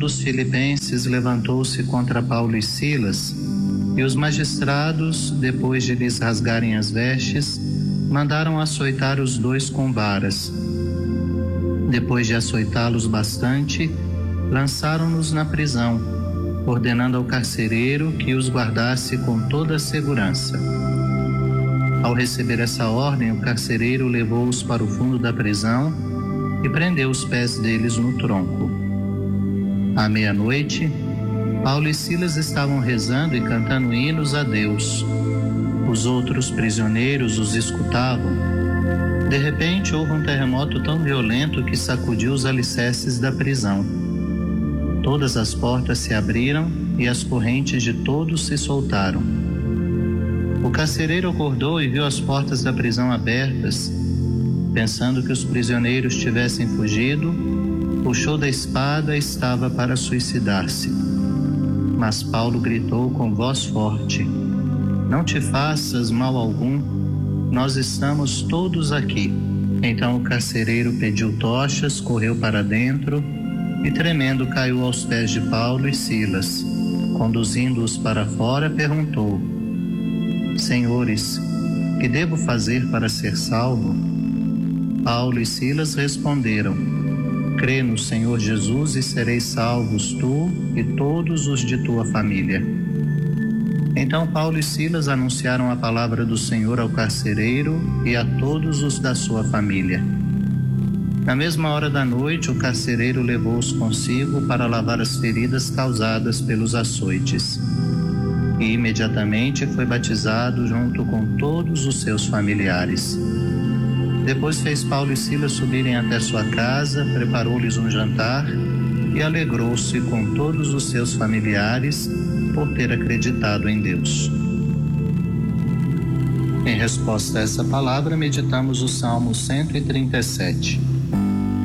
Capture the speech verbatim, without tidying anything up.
dos filipenses levantou-se contra Paulo e Silas, e os magistrados, depois de lhes rasgarem as vestes, mandaram açoitar os dois com varas. Depois de açoitá-los bastante, lançaram-nos na prisão, ordenando ao carcereiro que os guardasse com toda a segurança. Ao receber essa ordem, o carcereiro levou-os para o fundo da prisão e prendeu os pés deles no tronco. À meia-noite, Paulo e Silas estavam rezando e cantando hinos a Deus. Os outros prisioneiros os escutavam. De repente, houve um terremoto tão violento que sacudiu os alicerces da prisão. Todas as portas se abriram e as correntes de todos se soltaram. O carcereiro acordou e viu as portas da prisão abertas. Pensando que os prisioneiros tivessem fugido, puxou da espada e estava para suicidar-se. Mas Paulo gritou com voz forte: "Não te faças mal algum, nós estamos todos aqui." Então o carcereiro pediu tochas, correu para dentro e, tremendo, caiu aos pés de Paulo e Silas. Conduzindo-os para fora, perguntou: "Senhores, que devo fazer para ser salvo?" Paulo e Silas responderam: "Crê no Senhor Jesus e sereis salvos tu e todos os de tua família." Então Paulo e Silas anunciaram a palavra do Senhor ao carcereiro e a todos os da sua família. Na mesma hora da noite, o carcereiro levou-os consigo para lavar as feridas causadas pelos açoites. E imediatamente foi batizado junto com todos os seus familiares. Depois fez Paulo e Silas subirem até sua casa, preparou-lhes um jantar e alegrou-se com todos os seus familiares por ter acreditado em Deus. Em resposta a essa palavra, meditamos o Salmo cento e trinta e sete.